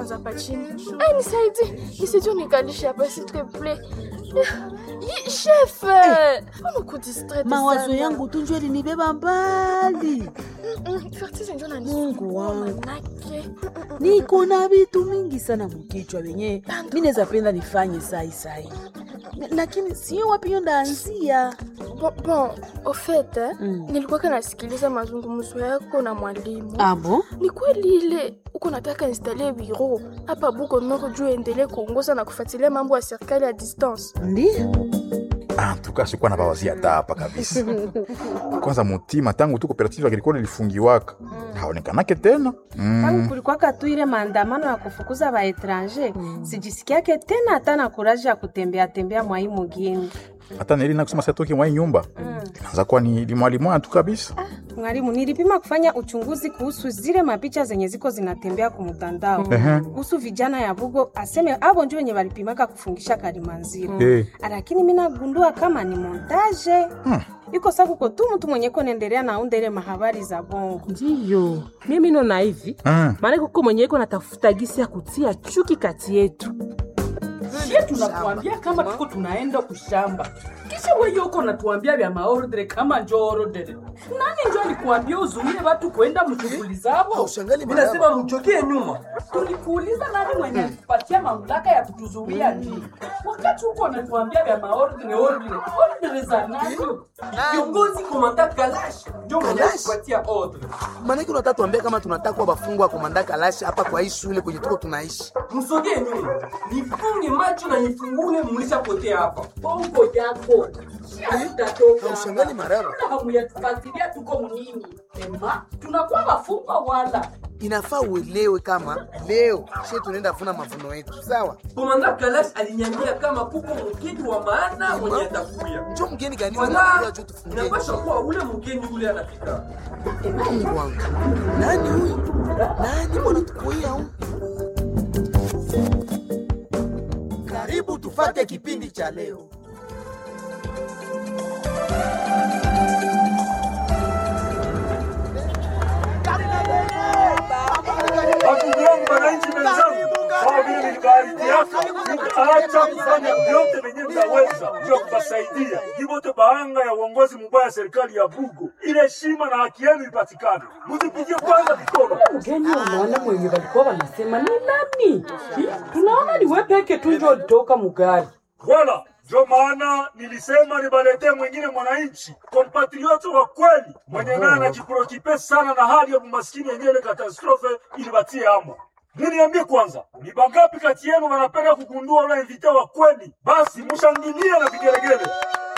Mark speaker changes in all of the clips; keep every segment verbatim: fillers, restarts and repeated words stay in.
Speaker 1: kwanza hapa chini. Ai nisaidie. Nisaidie nikalisha hapa s'il te plaît. Yi chef. Mbona kudistract?
Speaker 2: Mawazo yangu tu njoo linibeba mbali.
Speaker 1: Fertise njoo na
Speaker 2: Mungu wangu. Niko na vitu mingi sana mkichwa wenyewe. Mimi naweza penda nifanye sai sai. Lakini sio wapi ndaanzia.
Speaker 1: Bon, bon, au fait, eh, mm. nilikuwa nasikiliza mazungumzo yako na mwalimu.
Speaker 2: Ah bon?
Speaker 1: Ni kweli ile uko nataka installer bureau hapa Bugo Nord juu endelee kuongoza na kufuatilia mambo ya serikali à distance.
Speaker 2: Ndio.
Speaker 3: Ah, tuka sikuwa na bawazia hata hapa kabisa. Kwanza mutima tangu tu cooperative agricole ilifungiwaka. Mm. Haonekanake tena.
Speaker 4: Mm. Tangu kulikuwa katu ile maandamano ya kufukuza ba étranger, mm. sijisikiake tena hata na courage ya kutembea tembea mwa hii mugeni.
Speaker 3: Hata nili na kusema satoki mwa nyumba. Mm. Inaanza kuwa ni mwalimu tu kabisa.
Speaker 4: Ah, mwalimu nilipima kufanya uchunguzi kuhusu zile mapicha zenye ziko zinatembea kwa mtandao. Kuhusu vijana ya Bugo aseme abo ndio wenye walipimaka kufungisha Kalimanzira.
Speaker 3: Hey.
Speaker 4: Lakini mimi nagundua kama ni montage. Hmm. Iko sababu kwa tu mtu mwenye kuendelea na undele mahabari za bongo.
Speaker 5: Ndio. Mimi nona hivi. Hmm. Maana kuko mwenye iko natafuta gisi ya kutia chuki kati yetu.
Speaker 6: Sisi tunakuambia kama tuko tunaenda kushamba. Kisha wewe uko unatuambia vya maordre kama njoro dede. Nani njoo alikuambia uzuie watu kwenda mshughuli zao?
Speaker 7: Mimi nasema mchokie nyuma.
Speaker 6: Tulikuuliza nani mwenye kupatia mamlaka ya kutuzuia nini? Wakati uko unatuambia vya maordre ordre. Ordre za nani?
Speaker 7: Viongozi komanda Kalash ndio mwenye kupatia ordre.
Speaker 8: Maana yake unataka tuambie kama tunataka wafungwa komanda Kalash hapa kwa hii shule kwenye tuko tunaishi.
Speaker 7: Msogee nyuma. Nifunge macho na nifungule mlishapotea hapa. Bongo yako.
Speaker 8: Utatoka. Ushangali marara.
Speaker 6: Hamuyatufuatilia tuko mnini. Ema, tunakuwa wafungwa wala.
Speaker 8: Inafaa uelewe kama leo sisi tunaenda kufuna mavuno yetu. Sawa?
Speaker 7: Komanda Kalash aliniambia kama kuko mgeni wa maana mwenye atakuja.
Speaker 8: Njoo mgeni gani anakuja juu tufungie.
Speaker 7: Inapasha kuwa ule mgeni ule anafika.
Speaker 8: Mungu wangu. Nani huyu? Nani mbona tukoia huyu? Karibu tufate kipindi cha leo.
Speaker 9: Wakujiongu wananchi wenzangu, kwa vile nikaahidia acha kufanya vyote venye mnaweza ndio kuwasaidia jibote baanga ya uongozi mbaya serikali ya Bugo. Ile heshima na haki yenu ipatikane. Msipigie kwanza mikono.
Speaker 6: Mgeni unaona mwenye walikuwa wanasema ni nani? Tunaona ni wewe peke tu ndio ulitoka mugari.
Speaker 9: Wala ndio maana nilisema nibaletee mwingine mwananchi compatriot wa kweli mwenye naye anajiprokipe sana na hali ya umaskini yenyewe ile katastrofe ilibatie amo. Niambie kwanza, ni bangapi kati yenu wanapenda kugundua ule invite wa kweli? Basi mshangilie na vigelegele.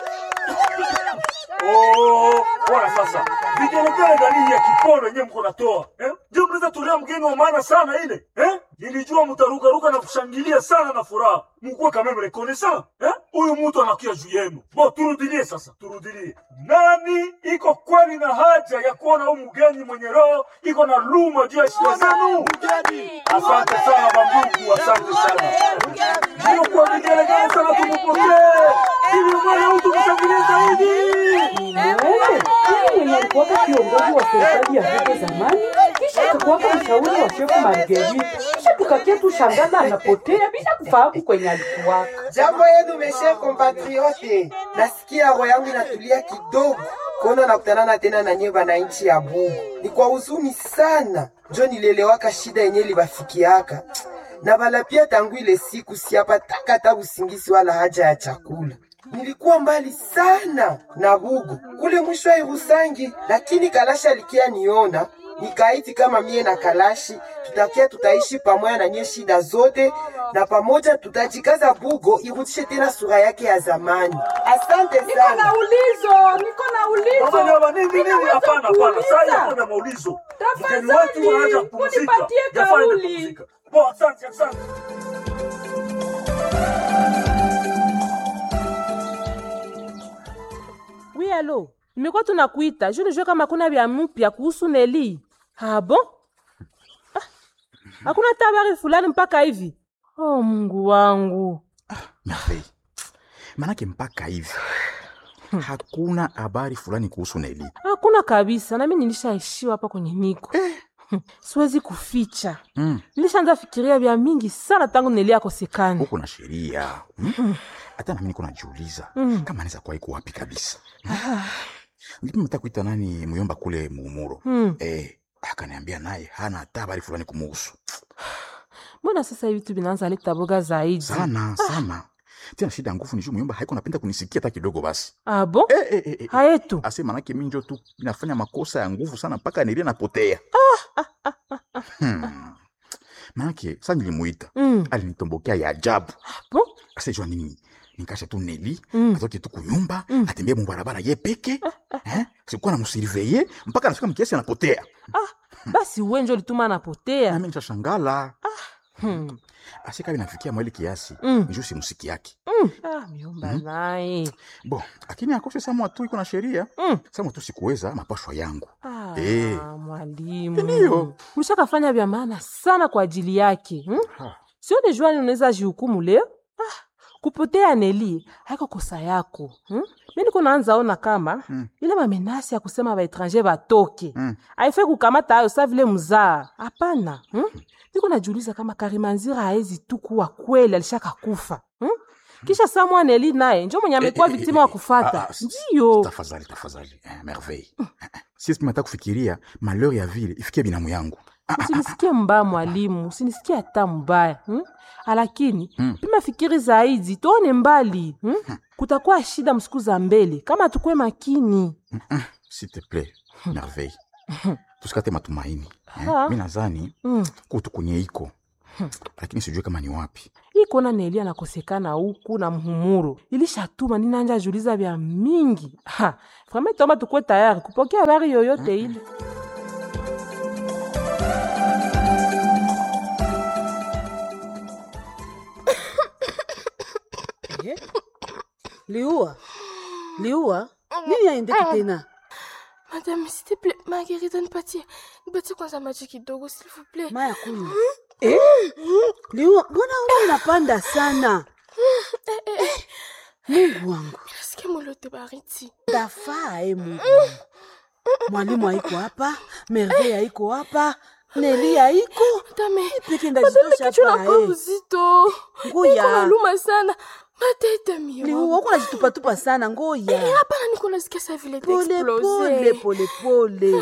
Speaker 9: Oh, bora sasa. Vigelegele gani ya kipono yenyewe mko natoa? Eh? Ndio mnaweza tulea mgeni wa maana sana ile. Eh? Nilijua mtaruka ruka na kushangilia sana na furaha. Mkuwe kama mrekonesa. Eh? Huyu mtu anakia juu yenu. Bo turudilie sasa, turudilie. Nani iko kweli na haja ya kuona huyu mgeni mwenye roho iko na luma juu ya shida zenu? Mgeni. Asante sana bandugu, asante sana. Ndio kwa vigelegele sana tumupokee. Ili mwana mtu mshangilie zaidi.
Speaker 6: Wewe, mwenye alikuwa kiongozi wa serikali ya hapo zamani, kisha akakuwa mshauri wa Shefu Margeri, kisha tukakia tu shangana anapotea bila kufahamu kwenye alikuwa.
Speaker 10: Jambo yenu meshe compatriote, nasikia roho yangu inatulia kidogo kuona nakutanana tena na nyeba na nchi ya Bugo. Ni kwa huzuni sana, njo nilelewaka shida yenye libafikiaka. Na bala pia tangu ile siku siyapataka hata usingisi wala haja ya chakula. Nilikuwa mbali sana na Bugo kule mwisho wa Irusangi, lakini Kalasha alikia niona, nikaiti kama mie na Kalashi tutakia tutaishi pamoja na nye shida zote na pamoja tutajikaza Bugo irudishe tena sura yake ya zamani. Asante sana.
Speaker 6: Niko na ulizo, niko na ulizo.
Speaker 9: Sasa nyama nini nini hapana hapana, sasa kuna maulizo. Mgeni wetu wanaanza kupumzika.
Speaker 6: Kauli.
Speaker 9: Bo, asante asante.
Speaker 5: Oui, allo. Nimekuwa tunakuita. Je ne jua kama kuna vya mpya kuhusu Neli. Ah bon? Ah. Hakuna tabari fulani mpaka hivi. Oh Mungu wangu.
Speaker 3: Ah, Merveille. Manake mpaka hivi hakuna habari fulani kuhusu Neli.
Speaker 5: Hakuna kabisa. Na mimi nilishaishiwa hapa kwenye niko.
Speaker 3: Eh,
Speaker 5: Siwezi kuficha.
Speaker 3: Mm.
Speaker 5: Nilishaanza fikiria vya mingi sana tangu Neli akosekana.
Speaker 3: Huko na sheria. Mm. Hata na mimi niko najiuliza
Speaker 5: Mm.
Speaker 3: kama anaweza kuwa iko wapi kabisa. Mm. Ndipo mtaka kuita nani Muyomba kule Mugumuro.
Speaker 5: Mm.
Speaker 3: Eh, akaniambia naye hana hata habari fulani kumuhusu.
Speaker 5: Mbona sasa hivi tu binaanza leta boga zaidi?
Speaker 3: Sana, sana. Tena shida nguvu ni juu Muyomba haiko napenda kunisikia hata kidogo basi.
Speaker 5: Ah bon?
Speaker 3: Eh, eh, eh, eh.
Speaker 5: Haetu.
Speaker 3: Ase manake mimi ndio tu nafanya makosa ya nguvu sana mpaka Neli anapotea.
Speaker 5: Ah, ah, ah, ah.
Speaker 3: Hmm. Manake sasa nilimuita.
Speaker 5: Mm.
Speaker 3: Alinitombokea ya ajabu.
Speaker 5: Bon?
Speaker 3: Asa jua nini? Nikasha tu Neli,
Speaker 5: Mm.
Speaker 3: atoke tu kunyumba,
Speaker 5: Mm.
Speaker 3: atembee mu barabara ye peke. Eh? Sikuwa na msurveiller mpaka anafika mkiasi anapotea.
Speaker 5: Ah, basi wenjo lituma anapotea.
Speaker 3: Na mimi nishashangala.
Speaker 5: Hmm.
Speaker 3: Asika binafikia mweli kiasi.
Speaker 5: Mm.
Speaker 3: Njoo simsiki yake.
Speaker 5: Mm. Ah, Muyomba
Speaker 3: Mm.
Speaker 5: naye.
Speaker 3: Bo, lakini akoshe samu tu iko na sheria.
Speaker 5: Mm.
Speaker 3: Samu tu sikuweza mapashwa yangu.
Speaker 5: Ah,
Speaker 3: Eh.
Speaker 5: mwalimu.
Speaker 3: Ndio.
Speaker 5: Ulishakafanya vya maana sana kwa ajili yake. Hmm?
Speaker 3: Ha.
Speaker 5: Sio ni jua unaweza jihukumu leo? Ah, kupotea Neli haiko kosa yako. Hmm? Mimi niko naanza ona kama
Speaker 3: Mm.
Speaker 5: ile mamenasi ya kusema ba étranger batoke.
Speaker 3: Mm.
Speaker 5: Haifai kukamata hayo sa vile mzaa. Hapana. Hmm? Niko najiuliza kama Karimanzira haezi tu kuwa kweli alishaka kufa. Hmm? Kisha Samuel Neli naye ndio mwenye amekuwa
Speaker 3: Eh, eh,
Speaker 5: victima
Speaker 3: eh,
Speaker 5: wa
Speaker 3: eh,
Speaker 5: kufuata.
Speaker 3: ah, ah,
Speaker 5: Ndio.
Speaker 3: Tafadhali, tafadhali. Eh, merveille. Sisi tunataka kufikiria malheur ya vile ifikie binamu yangu.
Speaker 5: Usinisikie mbaya mwalimu, usinisikie hata mbaya. Hmm? Lakini
Speaker 3: Mm.
Speaker 5: pima fikiri zaidi, tuone mbali. Hmm? Kutakuwa shida msiku za mbele kama tukue makini.
Speaker 3: S'il te plaît, merveille. Tusikate matumaini. Eh?
Speaker 5: Ah.
Speaker 3: Mimi nadhani
Speaker 5: Mm.
Speaker 3: kutu kwenye iko. Lakini sijui kama ni wapi.
Speaker 5: Hii kona Neli anakosekana huku na Muhumuro. Ilishatuma ninanja juliza vya mingi. Ha, vraiment toma tukue tayari kupokea habari yoyote ile.
Speaker 2: Eh? Liua. Liua. Nini aendeki tena?
Speaker 1: Madame, s'il te plaît, Marguerite, nipatie. Nipatie kwanza maji kidogo, s'il vous plaît.
Speaker 2: Maya kunywa. Eh? Liua, mbona wewe unapanda sana? Mungu wangu.
Speaker 1: Nasikia molote baridi.
Speaker 2: Tafaa e Mungu wangu. Mwalimu haiko hapa, Merveille haiko hapa, Neli haiko.
Speaker 1: Madame,
Speaker 2: Peke
Speaker 1: madame
Speaker 2: ndajitosha
Speaker 1: kichwa
Speaker 2: hapa
Speaker 1: nakuwa
Speaker 2: eh.
Speaker 1: uzito.
Speaker 2: Ngoya.
Speaker 1: Niko naluma sana. Matete mio.
Speaker 2: Liua, uko unajitupa tupa sana ngoya.
Speaker 1: Eh, hapana niko nasikia sa vile
Speaker 2: Pole
Speaker 1: explose.
Speaker 2: pole pole pole.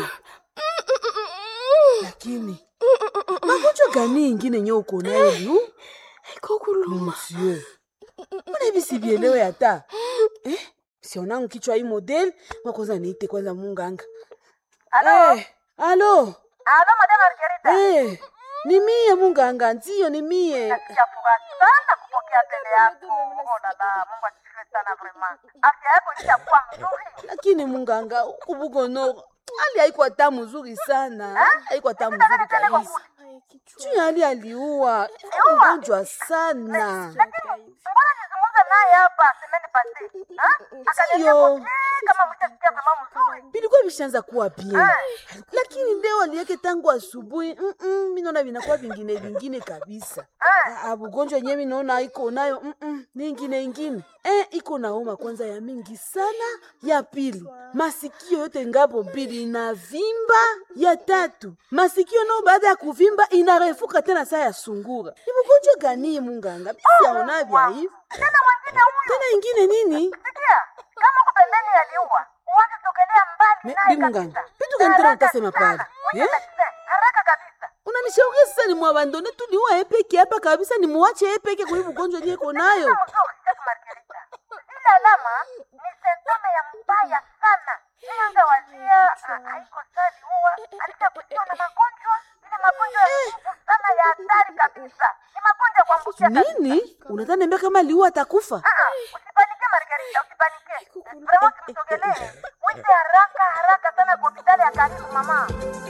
Speaker 2: Lakini magonjwa gani ingine nyo uko nayo Liu?
Speaker 1: Iko kuluma.
Speaker 2: Monsieur. Mbona hivi sivielewe hata? Eh? Sionangu kichwa hii model, kwanza niite kwanza munganga.
Speaker 11: Alo?
Speaker 2: Eh, alo.
Speaker 11: Alo, Madame Margarita.
Speaker 2: Eh, ni mie munganga, ndio ni mie.
Speaker 11: Nasikia furaha sana kupokea tele yako. Oh la la, Mungu asifiwe sana vraiment. Afya yako ishakuwa nzuri.
Speaker 2: Lakini munganga, huku Bugono hali haiko hata mzuri sana. Haiko hata mzuri kabisa. Chui hali aliua. Mgonjwa sana.
Speaker 11: Mbona nizungumza naye hapa semeni pasi? Ha? Akaniambia kama mtasikia mama mzuri.
Speaker 2: Bilikuwa vishaanza kuwa pia. Lakini leo aliweke tangu asubuhi. Mm, -mm mimi naona vinakuwa vingine vingine kabisa. Ah, ugonjwa yenyewe mimi naona iko nayo mm, -mm, nyingine nyingine. Eh, iko nauma kwanza ya mingi sana. Ya pili, masikio yote ngapo mbili inavimba. Ya tatu, masikio nao baada ya kuvimba inarefuka tena saa ya sungura. Ni ugonjwa gani munganga? Bisi aona vya hivi.
Speaker 11: Tena mwingine huyo.
Speaker 2: Tena ingine nini?
Speaker 11: Sikia, kama uko pembeni ya Liua, uanze sogelea mbali naye
Speaker 2: munganga. Vitu gani tena utasema pale?
Speaker 11: Eh? Haraka kabisa.
Speaker 2: Unanishauri sasa ni mwabandone tu Liua epeke hapa kabisa ni muache epeke kwa hiyo ugonjwa yenyewe iko nayo.
Speaker 11: Ile alama ni symptome ya mbaya sana. Nianza wazia haiko sawa Liua, alishakutwa na magonjwa, ile magonjwa ya nguvu sana ya hatari kabisa. Ni magonjwa kwa kuambukia.
Speaker 2: Nini? Unadhani niambia kama Liua atakufa?
Speaker 11: Ah, usipanike Margarita, usipanike. Vraiment simsogelee. Mwite haraka haraka sana kwa hospitali ya karibu mama.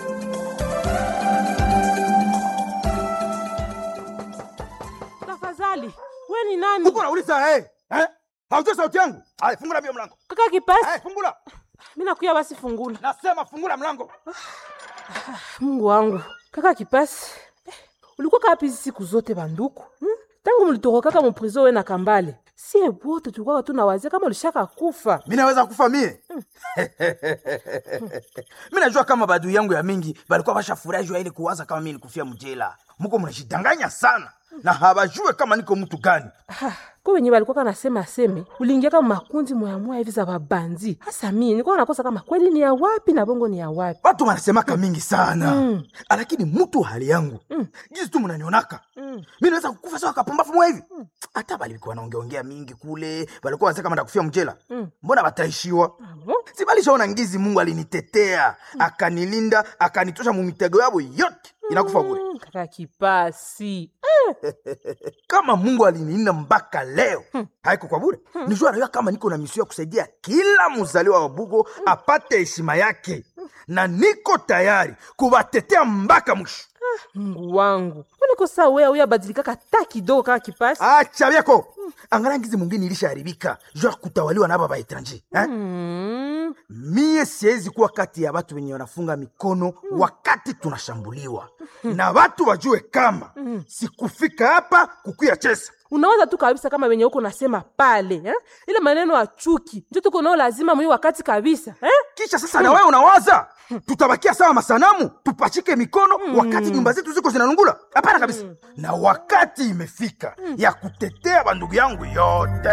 Speaker 5: Tafadhali, wewe ni nani?
Speaker 12: Uko unauliza eh? Eh? Haujui sauti yangu? Hai, fungula mbio mlango.
Speaker 5: Kaka Kipasi.
Speaker 12: Hai, fungula.
Speaker 5: Mimi nakuya basi fungula.
Speaker 12: Nasema fungula mlango.
Speaker 5: Mungu wangu. Kaka Kipasi. Ulikuwa kapi siku zote banduku? Hmm? Tangu mlitoroka kama mprizo wewe na Kambale. sie bote tulikuwa tunawazia kama ulishaka kufa.
Speaker 8: Mimi naweza kufa mie? Mimi najua kama badui yangu ya mingi balikuwa bashafurahishwa ile kuwaza kama mimi nilikufia mjela. Mko mnashidanganya sana na habajue kama niko mtu gani.
Speaker 5: Kwa wenye walikuwa kanasema aseme uliingia kama makundi moya moya hivi za babanzi. Hasa mimi nilikuwa nakosa kama kweli ni ya wapi na bongo ni ya wapi.
Speaker 8: Watu wanasema kama mingi sana. Mm. Lakini mtu hali yangu. Mm. Jinsi tu mnanionaka. Mm. Mimi naweza kukufa sawa kapumbafu mwa hivi. Mm. Hata balikuwa wanaongeongea mingi kule, walikuwa wanasema kama nakufia mjela. Mm. Mbona bataishiwa? Mm. Si balishaona ngizi Mungu alinitetea, mm. akanilinda, akanitosha mu mitego yabo yote. Inakufa bure.
Speaker 5: Mm, kaka Kipasi.
Speaker 8: Kama Mungu alinilinda mpaka leo, hmm. haiko kwa bure. Hmm. Nijua najua kama niko na misio ya kusaidia kila mzaliwa wa Bugo hmm. apate heshima yake. Hmm. Na niko tayari kuwatetea mpaka mwisho.
Speaker 5: Ah, Mungu wangu. Uniko sawa wewe huyu abadilika hata kidogo kaka Kipasi.
Speaker 8: Acha vyako. Hmm. Angalia ngizi mwingine ilishaharibika. Jua kutawaliwa na baba etranger. Eh? Hmm. Mie siwezi kuwa kati ya watu wenye wanafunga mikono hmm. wakati tunashambuliwa. Hmm. Na watu wajue kama hmm. sikufika hapa kukuya chesa.
Speaker 5: Unawaza tu kabisa kama wenye uko nasema pale, eh? Ile maneno ya chuki, ndio tuko nao lazima mwi wakati kabisa, eh?
Speaker 8: Kisha sasa hmm. na wewe unawaza tutabakia sawa masanamu, tupachike mikono hmm. wakati nyumba zetu ziko zinalungula? Hapana kabisa. Hmm. Na wakati imefika hmm. ya kutetea bandugu yangu yote.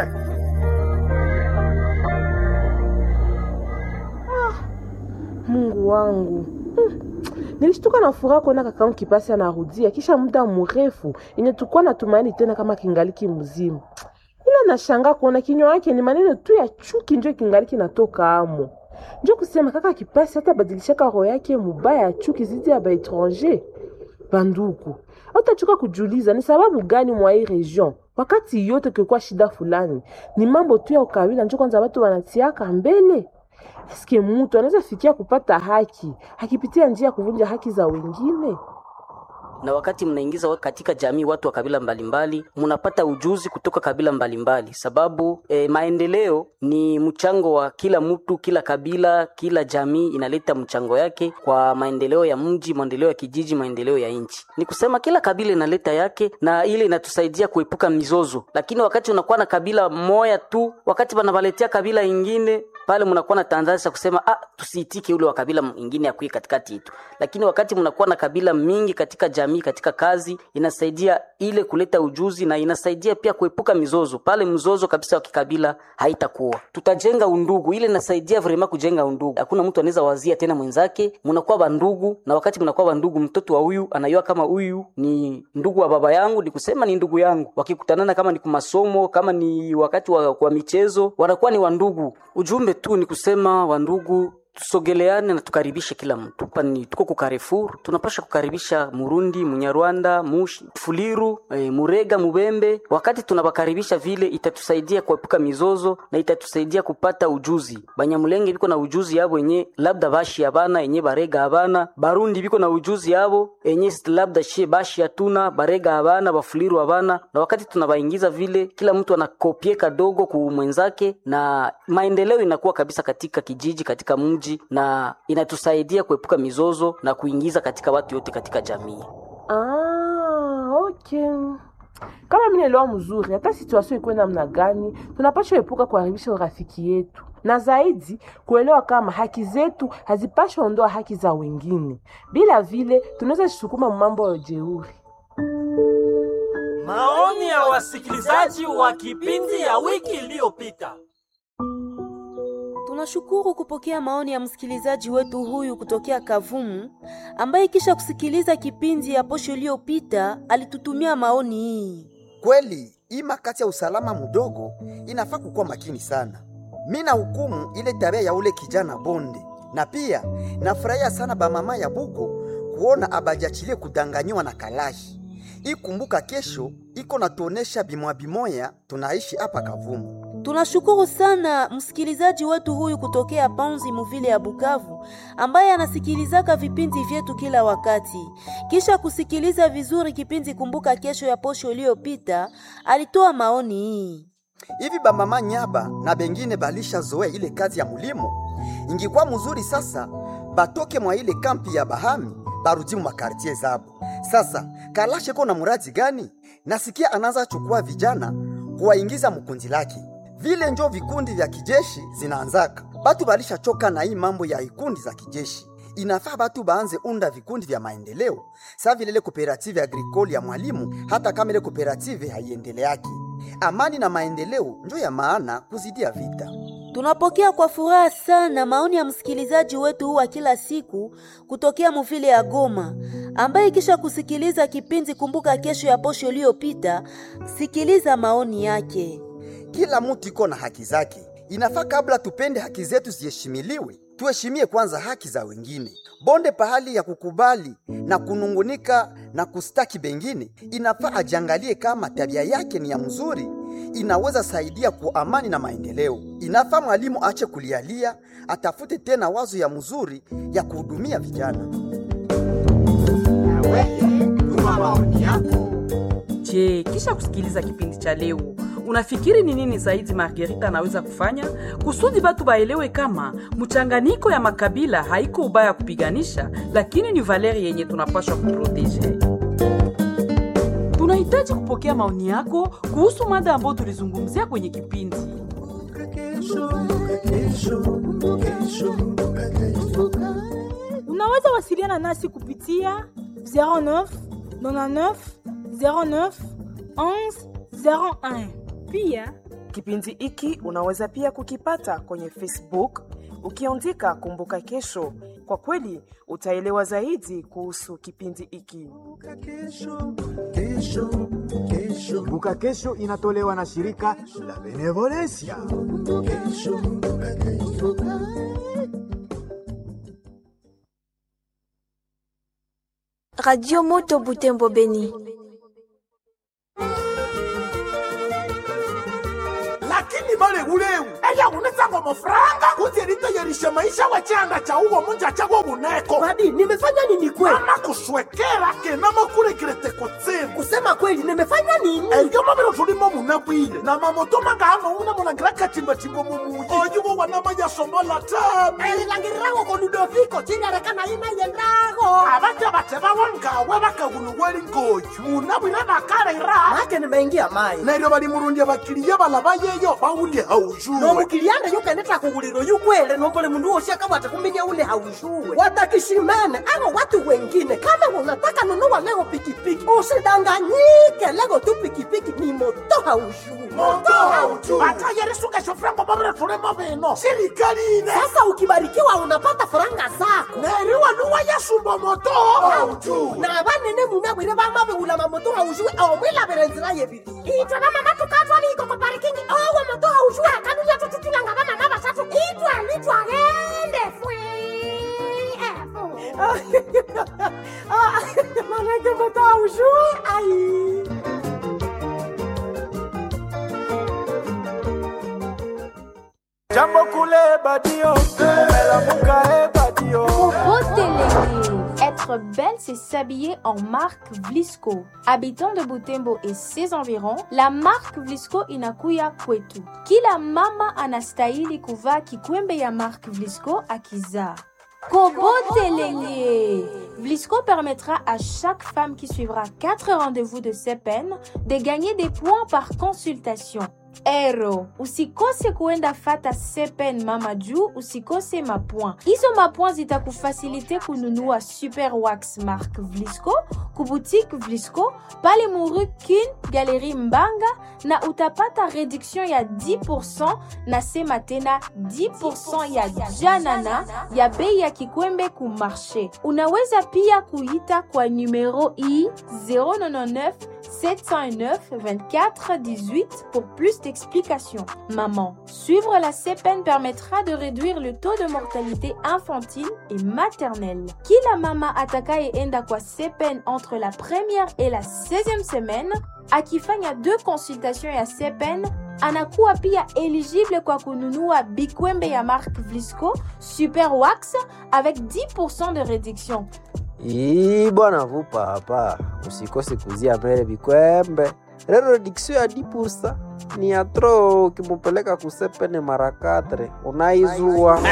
Speaker 5: Ah, Mungu wangu. Hmm. Nilishtuka na furaha kuona kaka Kipasi anarudia kisha muda mrefu yenye tukua na tumaini tena kama kingaliki mzima. Ila nashangaa kuona kinywa yake ni maneno tu ya chuki ndio kingaliki natoka amo. Ndio kusema kaka Kipasi hata badilisha roho yake mubaya ya chuki zidi ya baetranger. Banduku, utachuka kujuliza ni sababu gani mwa hii region wakati yote kwa shida fulani ni mambo tu ya ukabila ndio kwanza watu wanatiaka mbele. Eske mtu anaweza fikia kupata haki akipitia njia kuvunja haki za wengine?
Speaker 13: Na wakati mnaingiza katika jamii watu wa kabila mbalimbali, mnapata ujuzi kutoka kabila mbalimbali, sababu e, maendeleo ni mchango wa kila mtu, kila kabila, kila jamii inaleta mchango yake kwa maendeleo ya mji, maendeleo ya kijiji, maendeleo ya nchi. Ni kusema kila kabila inaleta yake na ile inatusaidia kuepuka mizozo. Lakini wakati unakuwa na kabila moja tu, wakati banabaletea kabila ingine, pale mnakuwa na tanzania kusema ah tusiitike ule wa kabila mwingine akui katikati yetu. Lakini wakati mnakuwa na kabila mingi katika jamii, katika kazi, inasaidia ile kuleta ujuzi na inasaidia pia kuepuka mizozo. Pale mzozo kabisa wa kikabila haitakuwa. Tutajenga undugu, ile inasaidia vraiment kujenga undugu. Hakuna mtu anaweza wazia tena mwenzake, mnakuwa bandugu, na wakati mnakuwa bandugu mtoto wa huyu anayua kama huyu ni ndugu wa baba yangu, ni kusema ni ndugu yangu. Wakikutanana kama ni kumasomo, kama ni wakati wa kwa michezo, wanakuwa ni wandugu. Ujumbe tu ni kusema wandugu tusogeleane na tukaribishe kila mtu. Hapa ni tuko ku Carrefour, tunapasha kukaribisha Murundi, Munyarwanda, Mushi, Fuliru, e, Murega, Mubembe. Wakati tunabakaribisha vile itatusaidia kuepuka mizozo na itatusaidia kupata ujuzi. Banyamulenge biko na ujuzi yabo yenye labda bashi abana, yenye Barega abana. Barundi biko na ujuzi yabo yenye labda she bashi atuna, Barega abana, Bafuliru abana. Na wakati tunabaingiza vile kila mtu anakopie kadogo ku mwenzake na maendeleo inakuwa kabisa katika kijiji, katika mji, na inatusaidia kuepuka mizozo na kuingiza katika watu yote katika jamii.
Speaker 5: Ah, okay. Kama mimi leo mzuri, hata situation iko namna gani, tunapaswa epuka kuharibisha urafiki yetu. Na zaidi kuelewa kama haki zetu hazipaswi ondoa haki za wengine. Bila vile tunaweza kusukuma mambo ya jeuri.
Speaker 14: Maoni ya wasikilizaji wa kipindi ya wiki iliyopita.
Speaker 15: Tunashukuru kupokea maoni ya msikilizaji wetu huyu kutokea Kavumu, ambaye kisha kusikiliza kipindi ya posho iliyopita alitutumia maoni hii.
Speaker 16: Kweli, hii makati ya usalama mdogo inafaa kukuwa makini sana. Mina hukumu ile tabia ya ule kijana Bonde. Na pia nafurahia sana ba mama ya Bugo kuona abajachilie kudanganyiwa na Kalashi. Ikumbuka kesho iko natuonesha bimwa bimoya tunaishi hapa Kavumu.
Speaker 15: Tunashukuru sana msikilizaji wetu huyu kutokea Panzi Muvile ya Bukavu, ambaye anasikilizaka vipindi vyetu kila wakati. Kisha kusikiliza vizuri kipindi kumbuka kesho ya posho iliyopita, alitoa maoni hii.
Speaker 16: Hivi ba mama Nyaba na bengine balisha zoe ile kazi ya mulimo. Ingikuwa mzuri sasa batoke mwa ile kampi ya Bahami barudi mu makartie zabo. Sasa Kalashe kona muradi gani? Nasikia anaanza chukua vijana kuwaingiza mkundi lake. Vile njo vikundi vya kijeshi zinaanzaka. Batu balisha choka na hii mambo ya vikundi za kijeshi. Inafaa batu baanze unda vikundi vya maendeleo. Sa vile ile cooperative agricole ya mwalimu, hata kama ile cooperative haiendeleaki. Amani na maendeleo njo ya maana kuzidia vita.
Speaker 15: Tunapokea kwa furaha sana maoni ya msikilizaji wetu huwa kila siku kutokea muvile ya Goma, ambaye kisha kusikiliza kipindi Kumbuka Kesho ya posho iliyopita, sikiliza maoni yake.
Speaker 16: Kila mtu iko na haki zake. Inafaa kabla tupende haki zetu ziheshimiliwe, tuheshimie kwanza haki za wengine. Bonde pahali ya kukubali na kunungunika na kustaki bengine, inafaa ajangalie kama tabia yake ni ya mzuri, inaweza saidia kwa amani na maendeleo. Inafaa mwalimu ache kulialia, atafute tena wazo ya mzuri ya kuhudumia vijana.
Speaker 6: Je, kisha kusikiliza kipindi cha leo, unafikiri ni nini zaidi Margarita anaweza kufanya kusudi batu baelewe kama mchanganyiko ya makabila haiko ubaya kupiganisha, lakini ni valeri yenye tunapaswa kuprotege? Tunahitaji kupokea maoni yako kuhusu mada ambayo tulizungumzia kwenye kipindi.
Speaker 1: Unaweza wasiliana nasi kupitia zero neuf nonante neuf zero neuf onze zero un. Pia
Speaker 17: kipindi hiki unaweza pia kukipata kwenye Facebook ukiandika Kumbuka Kesho. Kwa kweli utaelewa zaidi kuhusu kipindi hiki.
Speaker 18: Kumbuka Kesho inatolewa na shirika la Benevolencia.
Speaker 19: Radio Moto Butembo Beni.
Speaker 20: Lakini bale uleu eya unetsango mafranga kuti litayarisha maisha wa chanda cha uwo munja chago buneko.
Speaker 21: Babi, nimefanya nini kweli?
Speaker 20: Mama kuswekera kena makure kirete kutsi.
Speaker 21: Kusema kweli nimefanya nini?
Speaker 20: Eyo mabiro tulimo munabwile na mamoto manga hano una mulangira kachimba chimbo mumuji. Oyugo wanama ya sombola tabi.
Speaker 21: Eli langirago ko Ludoviko chini arekana ina yendago.
Speaker 20: Abacha bateba wanga wabaka gunuweli ngoju. Munabwile bakara ira.
Speaker 21: Make nimeingia mai.
Speaker 20: Na iyo bali murundia bakiriya balabaye yo bauli haujue.
Speaker 21: No mukilianda yukeneta kuguliro yukwele nombole mundu oshaka wata kuminya ule haujue. Watakishimene ama watu wengine kama unataka nunua leo pikipiki usidanganyike, leo tu pikipiki ni moto haujue.
Speaker 20: Moto haujue. Ata yeresuka shofrango babere tulemo beno. Serikali ine.
Speaker 21: Sasa ukibarikiwa unapata faranga zako.
Speaker 20: Neriwa nuwa yasumbo moto haujue.
Speaker 21: Na abanene munabwire bamabe ulama moto haujue omwila berenzira yebiri. Ito na mama tukatwa liko kwa parking owo moto haujue kanuya tututulanga bana mama tatu itwa litwa gende fwe. Ah, manake moto haujue ai.
Speaker 18: Jambo kule badio, mela muka e badio.
Speaker 22: Être belle, c'est s'habiller en marque Vlisco. Habitant de Butembo et ses environs, la marque Vlisco inakuya kwetu. Kila mama anastahili kuvaa kikwembe ya marque Vlisco akizaa. Kobotelenge! Vlisco permettra à chaque femme qui suivra quatre rendez-vous de C P N de gagner des points par consultation. Ero, usikose kuenda fata C P N mama juu usikose mapoint. Hizo mapoint zitakufasilite kununua Super Wax marque Vlisco, kuboutique Vlisco, pale muru Kin, Galerie Mbanga na utapata réduction ya dix pour cent na sema tena dix pour cent ya janana ya bei ya kikwembe ku marché. Unaweza pia kuita kwa numero i zéro neuf neuf sept zéro neuf vingt-quatre dix-huit pour plus d'explications. Maman, suivre la C P N permettra de réduire le taux de mortalité infantile et maternelle. Kila mama atakayeenda kwa C P N entre la première et la seizième semaine akifanya deux consultations ya C P N anakuwa pia éligible kwa kununua bikwembe ya marque Vlisco Super Wax avec dix pour cent de réduction.
Speaker 23: Ii bwana vupa hapa, usikose kuzia mbele bikwembe. Lero reduction ya dix pour cent ni atro, ukimupeleka kusepene mara katre unaizua.